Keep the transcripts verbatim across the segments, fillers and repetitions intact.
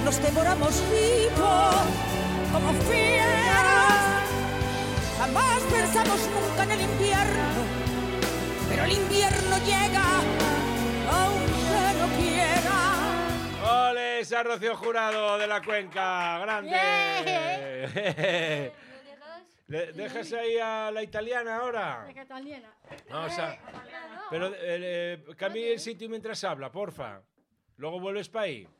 los devoramos vivos como fieras. Jamás pensamos nunca en el invierno, pero el invierno llega aunque no quiera. ¡Ole, esa Rocío Jurado de la Cuenca! ¡Grande! ¿Le dejas ahí a la italiana ahora? La italiana. Vamos a... Pero eh, eh, cambie el sitio mientras habla, porfa. Luego vuelves para ahí.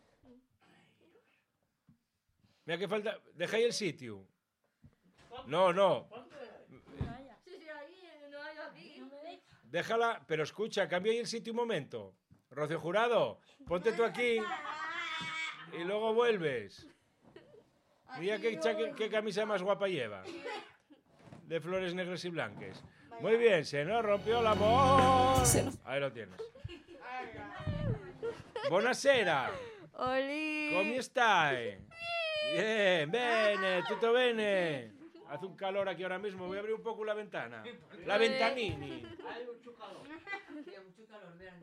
Mira que falta... Deja ahí el sitio. No, no. Déjala, pero escucha, cambia ahí el sitio un momento. Rocío Jurado, ponte tú aquí y luego vuelves. Mira qué, qué, qué camisa más guapa lleva. De flores negras y blancas. Muy bien, se nos rompió el amor. Ahí lo tienes. Buonasera. Oli. ¿Cómo stai? Bien, bene, tutto bene. Hace un calor aquí ahora mismo, voy a abrir un poco la ventana. La ventanini. Hay mucho calor. Hay mucho calor, vean.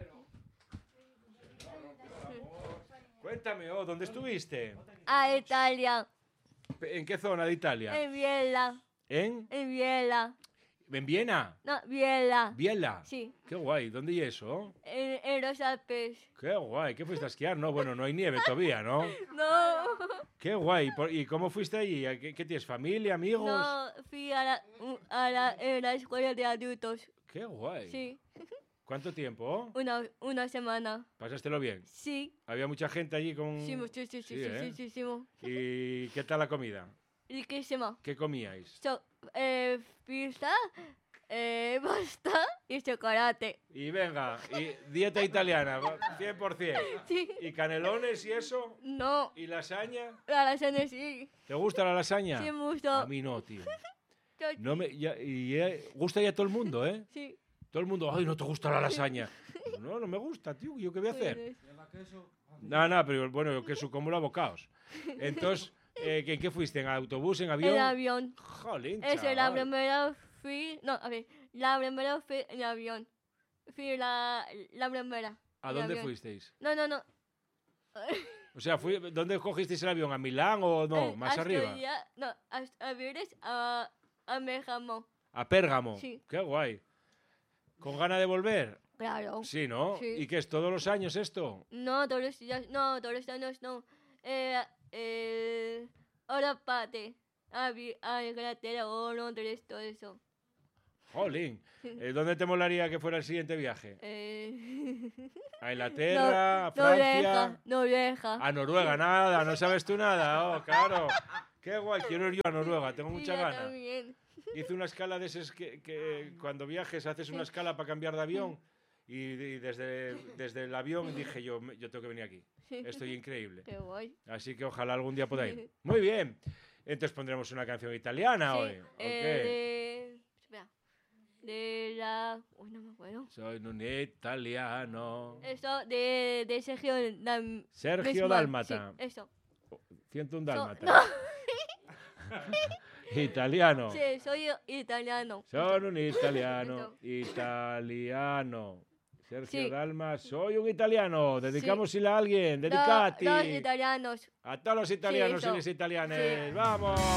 Cuéntame, oh, ¿dónde estuviste? A Italia. ¿En qué zona de Italia? En Biella. ¿En? En Biella. ¿En Viena? No, Biella. ¿Biella? Sí. Qué guay, ¿dónde y eso? En, en los Alpes. Qué guay, ¿qué fuiste a esquiar? No, bueno, no hay nieve todavía, ¿no? No. Qué guay, ¿y cómo fuiste allí? ¿Qué, qué tienes, familia, amigos? No, fui a la, a la, en la escuela de adultos. Qué guay. Sí. ¿Cuánto tiempo? Una, una semana. ¿Pasástelo bien? Sí. ¿Había mucha gente allí con...? Sí, muchísimo, sí, sí, ¿eh? sí, sí, sí, sí. ¿Y qué tal la comida? Riquísimo. ¿Qué comíais? So, eh, pizza, eh, pasta y chocolate. Y venga, y dieta italiana, cien por cien. Sí. ¿Y canelones y eso? No. ¿Y lasaña? La lasaña sí. ¿Te gusta la lasaña? Sí, me gustó. A mí no, tío. No me, ya, y eh, gusta ya todo el mundo, ¿eh? Sí. Todo el mundo, ay, no te gusta la lasaña. No, no me gusta, tío, ¿yo qué voy a hacer? No, no, pero bueno, yo queso como los bocaos. Entonces, eh, ¿en qué fuiste? ¿En autobús, en avión? En avión. Jolín, Esa es la chaval. primera fui, no, a ver, la primera fui en avión. Fui la, la primera. ¿A en dónde avión. fuisteis? No, no, no. O sea, fui, ¿dónde cogisteis el avión? ¿A Milán o no? Eh, ¿Más hasta arriba? ya- no, hasta, a Vires, a, a Mejamo. ¿A Pérgamo? Sí. Qué guay. ¿Con ganas de volver? Claro. Sí, ¿no? Sí. ¿Y qué es todos los años esto? No, todos los días, no, todos los años no. Eh, eh, ahora pate. A, Vi- a Inglaterra o Londres, todo eso. Jolín. Eh, ¿Dónde te molaría que fuera el siguiente viaje? Eh, ¿A Inglaterra? ¿A no Francia? deja, no deja. A Noruega, nada, no sabes tú nada. Oh, claro. Qué guay, quiero ir yo a Noruega, tengo Sí, mucha yo ganas. también. Hice una escala de esas que, que cuando viajes haces una escala para cambiar de avión y, y desde, desde el avión dije yo, me- yo tengo que venir aquí. Estoy increíble. Qué guay. Así que ojalá algún día pueda ir. Muy bien. Entonces pondremos una canción italiana Sí, hoy. ¿o eh, qué? de, espera, de la, uy, no me acuerdo. Soy un italiano. Eso de, de Sergio Dam- Sergio Bismarck, Dálmata. Sí, eso. ciento un So- dálmata. no, Italiano. sí, soy italiano. Soy un italiano. Eso. Italiano. Sergio Sí. Dalma, soy un italiano. Dedicámosela a alguien. Lo- Dedicati. Los italianos. A todos los italianos y eso. las italianas. Sí. Vamos.